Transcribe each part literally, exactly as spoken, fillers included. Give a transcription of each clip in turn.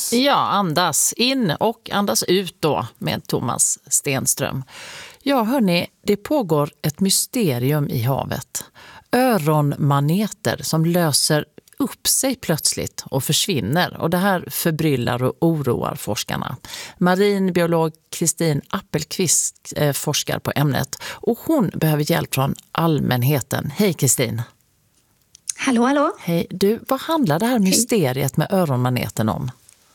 andas. Ja, andas in och andas ut då med Thomas Stenström. Ja, hörni, det pågår ett mysterium i havet. Öronmaneter som löser upp sig plötsligt och försvinner. Och det här förbryllar och oroar forskarna. Marinbiolog Kristin Appelqvist eh, forskar på ämnet. Och hon behöver hjälp från allmänheten. Hej Kristin! Hallå, hallå! Hej, du, vad handlar det här mysteriet med öronmaneten om?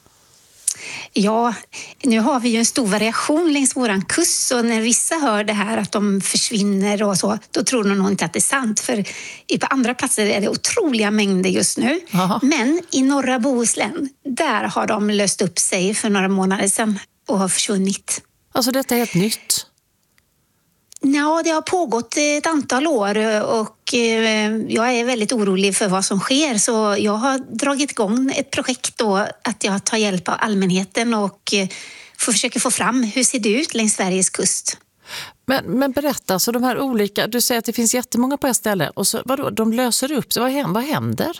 Ja, nu har vi ju en stor variation längs våran kust, så när vissa hör det här att de försvinner och så, då tror de nog inte att det är sant, för på andra platser är det otroliga mängder just nu. Aha. Men i norra Bohuslän, där har de löst upp sig för några månader sedan och har försvunnit. Alltså detta är helt nytt? Ja, det har pågått ett antal år och jag är väldigt orolig för vad som sker, så jag har dragit igång ett projekt då att jag tar hjälp av allmänheten och försöker få fram hur ser det ut längs Sveriges kust. Men, men berätta, så de här olika, du säger att det finns jättemånga på ett ställe och så, vadå, de löser upp, så vad händer? Vad händer?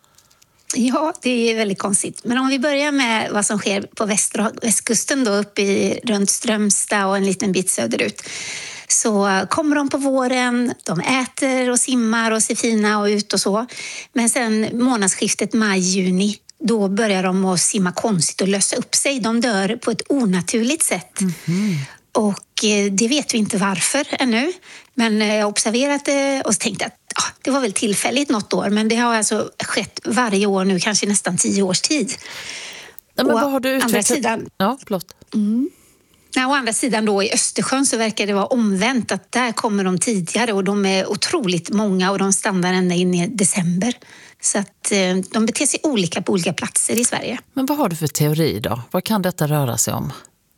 Ja, det är väldigt konstigt. Men om vi börjar med vad som sker på västra, västkusten då, uppe i, runt Strömstad och en liten bit söderut. Så kommer de på våren, de äter och simmar och ser fina och ut och så. Men sen månadsskiftet maj-juni, då börjar de att simma konstigt och lösa upp sig. De dör på ett onaturligt sätt. Mm-hmm. Och det vet vi inte varför ännu. Men jag har observerat det och tänkte att ja, det var väl tillfälligt något år. Men det har alltså skett varje år nu, kanske nästan tio års tid. Ja, men vad har du utvecklat? Andra sidan, ja, förlåt. Mm. Ja, å andra sidan då i Östersjön så verkar det vara omvänt, att där kommer de tidigare och de är otroligt många och de stannar ända in i december. Så att eh, de beter sig olika på olika platser i Sverige. Men vad har du för teori då? Vad kan detta röra sig om?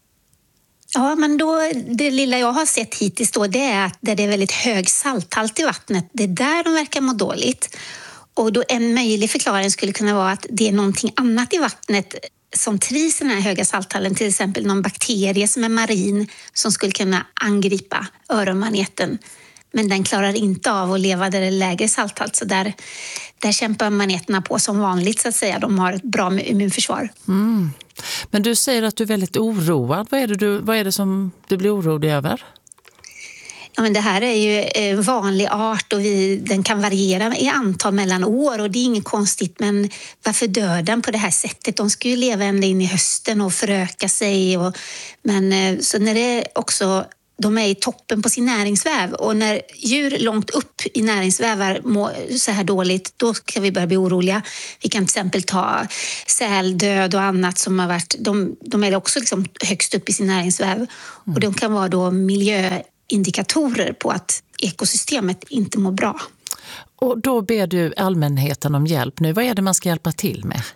Ja, men då, det lilla jag har sett hittills då, det är att där det är väldigt hög salthalt i vattnet, det är där de verkar må dåligt. Och då en möjlig förklaring skulle kunna vara att det är någonting annat i vattnet som trivs i den här höga salthalten, till exempel någon bakterie som är marin som skulle kunna angripa öronmaneten. Men den klarar inte av att leva där det är lägre salthalt, så där, där kämpar maneterna på som vanligt så att säga. De har ett bra immunförsvar. Mm. Men du säger att du är väldigt oroad. Vad är det, du, vad är det som du blir orolig över? Ja, men det här är ju en vanlig art och vi, den kan variera i antal mellan år och det är inget konstigt, men varför dör den på det här sättet? De ska ju leva ända in i hösten och föröka sig. Och, men så när det också, de är i toppen på sin näringsväv och när djur långt upp i näringsvävar mår så här dåligt, då ska vi börja bli oroliga. Vi kan till exempel ta säldöd och annat som har varit, de, de är också liksom högst upp i sin näringsväv och de kan vara då miljö indikatorer på att ekosystemet inte mår bra. Och då ber du allmänheten om hjälp nu. Vad är det man ska hjälpa till med?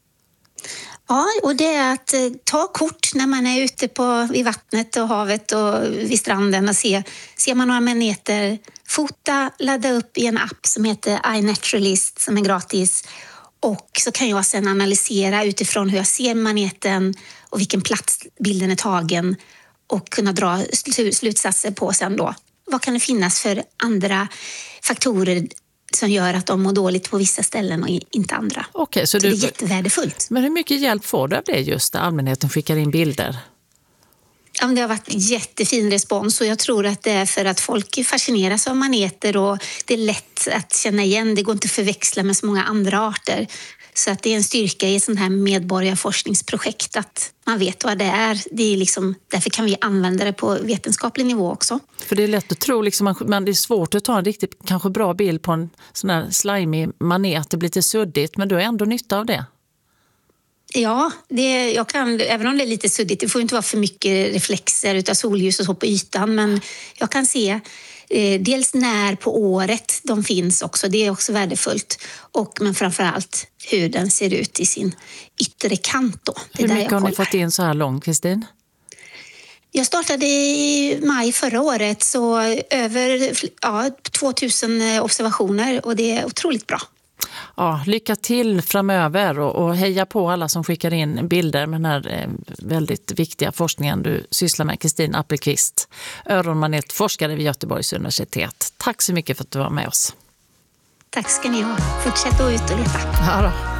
Ja, och det är att eh, ta kort när man är ute på, i vattnet och havet och vid stranden och se, ser man några maneter, fota, ladda upp i en app som heter iNaturalist som är gratis. Och så kan jag sedan analysera utifrån hur jag ser maneten och vilken plats bilden är tagen och kunna dra slutsatser på sen då. Vad kan det finnas för andra faktorer som gör att de mår dåligt på vissa ställen och inte andra? Okej, så, så du... det är jättevärdefullt. Men hur mycket hjälp får du av det just när allmänheten skickar in bilder? Ja, det har varit jättefin respons och jag tror att det är för att folk fascineras av maneter och det är lätt att känna igen. Det går inte att förväxla med så många andra arter. Så att det är en styrka i ett sånt här medborgarforskningsprojekt att man vet vad det är. Det är liksom, därför kan vi använda det på vetenskaplig nivå också. För det är lätt att tro, liksom, men det är svårt att ta en riktigt kanske bra bild på en sån här slimy manet. Det blir lite suddigt, men du har ändå nytta av det. Ja, det, jag kan, även om det är lite suddigt, det får inte vara för mycket reflexer utav solljus och så på ytan, men jag kan se eh, dels när på året de finns också, det är också värdefullt, och, men framförallt hur den ser ut i sin yttre kant då. Hur mycket har ni fått in så här långt, Kristin? Jag startade i maj förra året, så över ja, tvåtusen observationer och det är otroligt bra. Ja, lycka till framöver och, och heja på alla som skickar in bilder med den här eh, väldigt viktiga forskningen du sysslar med, Kristin Appelqvist, öronmanetforskare vid Göteborgs universitet. Tack så mycket för att du var med oss. Tack ska ni ha. Fortsätt att ut och leta. Ja då.